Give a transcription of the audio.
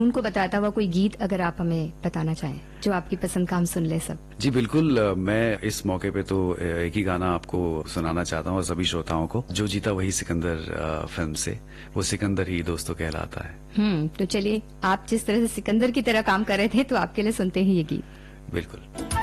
उनको बताता हुआ कोई गीत अगर आप हमें बताना चाहें जो आपकी पसंद का हम सुन ले सब। जी बिल्कुल, मैं इस मौके पे तो एक ही गाना आपको सुनाना चाहता हूँ और सभी श्रोताओं को, जो जीता वही सिकंदर फिल्म से, वो सिकंदर ही दोस्तों कहलाता है। तो चलिए, आप जिस तरह से सिकंदर की तरह काम कर रहे थे तो आपके लिए सुनते हैं ये गीत। बिल्कुल।